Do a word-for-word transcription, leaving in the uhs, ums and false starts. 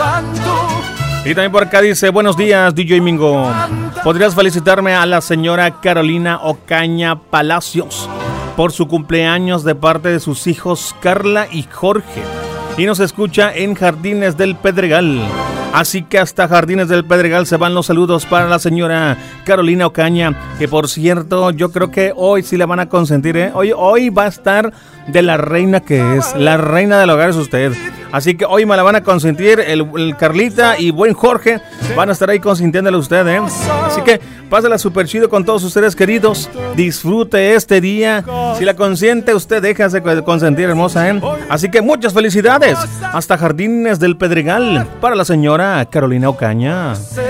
Y también por acá dice, buenos días, D J Mingo. ¿Podrías felicitarme a la señora Carolina Ocaña Palacios por su cumpleaños de parte de sus hijos Carla y Jorge? Y nos escucha en Jardines del Pedregal. Así que hasta Jardines del Pedregal se van los saludos para la señora Carolina Ocaña, que por cierto, yo creo que hoy sí la van a consentir, ¿eh? Hoy, hoy va a estar de la reina que es, la reina del hogar es usted. Así que hoy me la van a consentir, el, el Carlita y buen Jorge van a estar ahí consintiéndole a usted, ¿eh? Así que pásala súper chido con todos ustedes queridos, disfrute este día. Si la consiente usted, déjase consentir, hermosa, ¿eh? Así que muchas felicidades, hasta Jardines del Pedregal para la señora Carolina Ocaña.